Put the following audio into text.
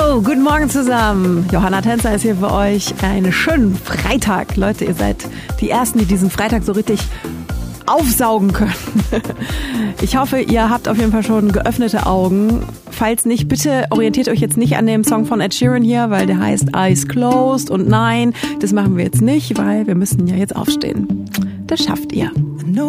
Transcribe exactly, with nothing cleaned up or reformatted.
Hallo, guten Morgen zusammen. Johanna Tänzer ist hier für euch. Einen schönen Freitag. Leute, ihr seid die Ersten, die diesen Freitag so richtig aufsaugen können. Ich hoffe, ihr habt auf jeden Fall schon geöffnete Augen. Falls nicht, bitte orientiert euch jetzt nicht an dem Song von Ed Sheeran hier, weil der heißt Eyes Closed. Und nein, das machen wir jetzt nicht, weil wir müssen ja jetzt aufstehen. Das schafft ihr.